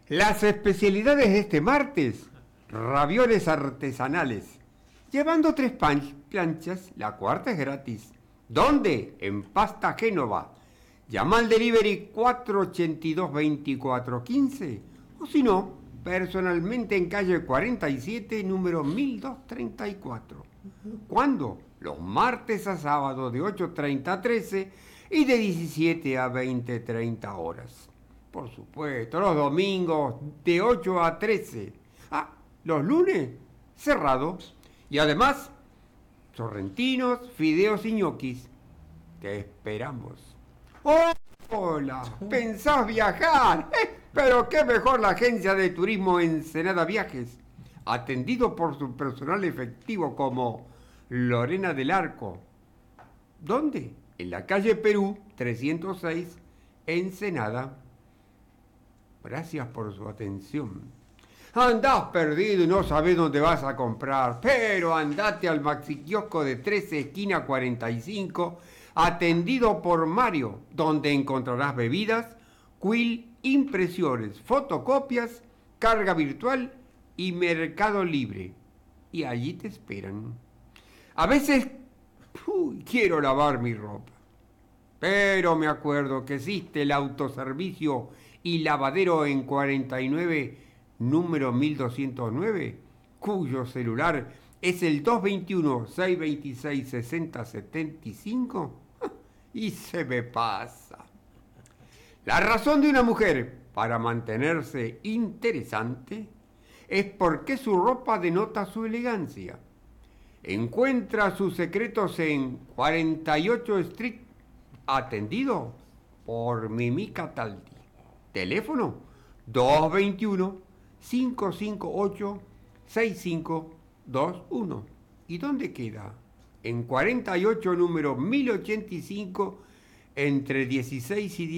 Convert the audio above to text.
Las especialidades de este martes, ravioles artesanales. Llevando 3 planchas, la cuarta es gratis. ¿Dónde? En Pasta Génova. Llama al delivery 482-2415 o si no, personalmente en calle 47, número 1234. ¿Cuándo? Los martes a sábado de 8:30 a 13 y de 17 a 20:30 horas. Por supuesto, los domingos de 8 a 13. Los lunes cerrados. Y además, sorrentinos, fideos y ñoquis. Te esperamos. Hola, ¿pensás viajar? Pero qué mejor la agencia de turismo Ensenada Viajes, atendido por su personal efectivo como Lorena del Arco. ¿Dónde? En la calle Perú 306, Ensenada. Gracias por su atención. Andás perdido y no sabés dónde vas a comprar, pero andate al Maxi Kiosco de 13, esquina 45, atendido por Mario, donde encontrarás bebidas, quill, impresiones, fotocopias, carga virtual y Mercado Libre. Y allí te esperan. A veces quiero lavar mi ropa, pero me acuerdo que existe el autoservicio y lavadero en 49, número 1209, cuyo celular es el 221-626-6075 y se me pasa. La razón de una mujer para mantenerse interesante es porque su ropa denota su elegancia. Encuentra sus secretos en 48 Street, atendido por Mimi Cataldi. Teléfono 221-558-6521. ¿Y dónde queda? En 48, número 1085, entre 16 y 10.